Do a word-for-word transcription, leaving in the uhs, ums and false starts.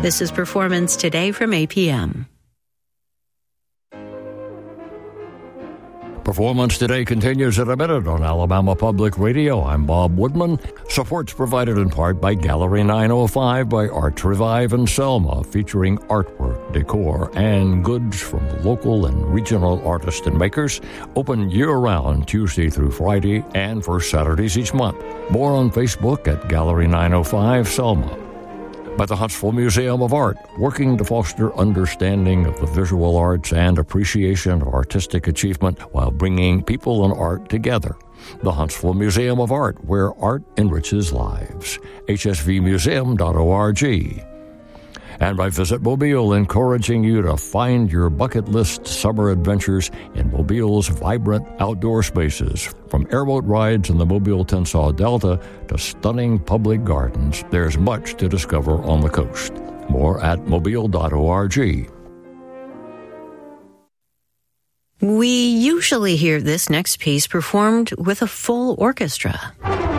This is Performance Today from A P M. Performance Today continues in a minute on Alabama Public Radio. I'm Bob Woodman. Support's provided in part by Gallery nine oh five by Arts Revive in Selma, featuring artwork, decor, and goods from local and regional artists and makers. Open year-round, Tuesday through Friday, and first Saturdays each month. More on Facebook at Gallery nine oh five Selma. By the Huntsville Museum of Art, working to foster understanding of the visual arts and appreciation of artistic achievement while bringing people and art together. The Huntsville Museum of Art, where art enriches lives. H S V museum dot org. And by Visit Mobile, encouraging you to find your bucket list summer adventures in Mobile's vibrant outdoor spaces. From airboat rides in the Mobile-Tensaw Delta to stunning public gardens, there's much to discover on the coast. More at mobile dot org. We usually hear this next piece performed with a full orchestra.